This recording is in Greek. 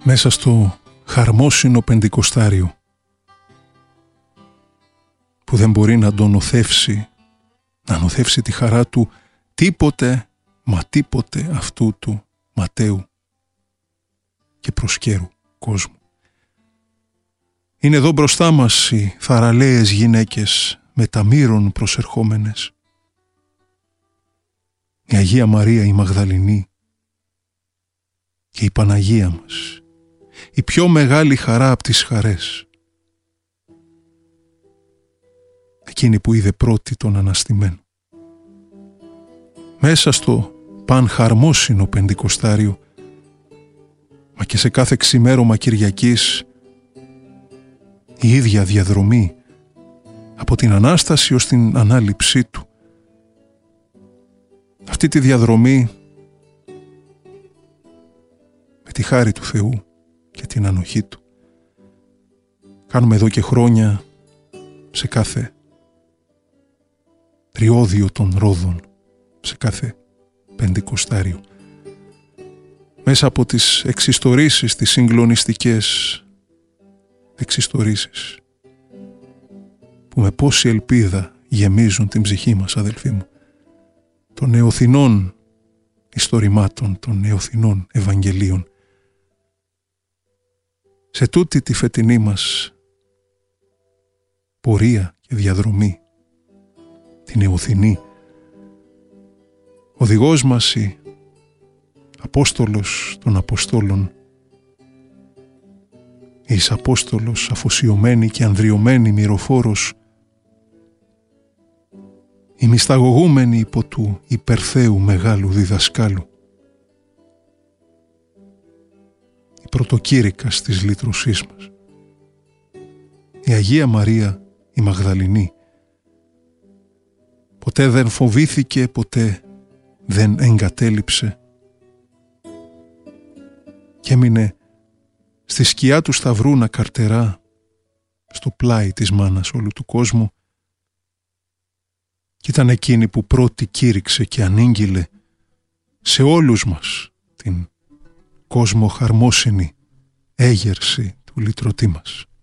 μέσα στο χαρμόσυνο πεντηκοστάριο που δεν μπορεί να τον νοθεύσει, να νοθεύσει τη χαρά του τίποτε, μα τίποτε αυτού του ματαίου και προσκέρου κόσμου. Είναι εδώ μπροστά μας οι θαραλέες γυναίκες με τα μύρων προσερχόμενες. Η Αγία Μαρία η Μαγδαληνή και η Παναγία μας, η πιο μεγάλη χαρά από τις χαρές. Εκείνη που είδε πρώτη τον αναστημένο. Μέσα στο πανχαρμόσυνο πεντηκοστάριο, μα και σε κάθε ξημέρωμα Κυριακής, η ίδια διαδρομή από την Ανάσταση ως την ανάληψή του. Αυτή τη διαδρομή με τη χάρη του Θεού και την ανοχή του κάνουμε εδώ και χρόνια σε κάθε τριώδιο των Ρόδων, σε κάθε πεντηκοστάριο, μέσα από τις εξιστορήσεις, τις συγκλονιστικές εξιστορήσεις που με πόση ελπίδα γεμίζουν την ψυχή μας, αδελφοί μου, των νεοθινών ιστορημάτων, των νεοθινών Ευαγγελίων. Σε τούτη τη φετινή μας πορεία και διαδρομή, την νεοθινή, οδηγός μας η Απόστολος των Αποστόλων, εις Απόστολος αφοσιωμένη και ανδριωμένη μυροφόρος, η μυσταγωγούμενη υπό του υπερθέου μεγάλου διδασκάλου, η πρωτοκήρυκας της λύτρωσής μας, η Αγία Μαρία η Μαγδαληνή. Ποτέ δεν φοβήθηκε, ποτέ δεν εγκατέλειψε και έμεινε στη σκιά του σταυρού να καρτερά στο πλάι της μάνας όλου του κόσμου, και ήταν εκείνη που πρώτη κήρυξε και ανήγγειλε σε όλους μας την κόσμο χαρμόσυνη έγερση του λυτρωτή μας.